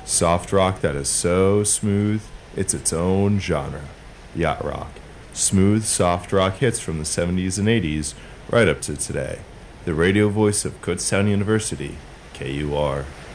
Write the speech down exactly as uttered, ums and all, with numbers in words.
Soft rock that is so smooth, it's its own genre. Yacht rock. Smooth, soft rock hits from the seventies and eighties right up to today. The radio voice of Kutztown University, K U R.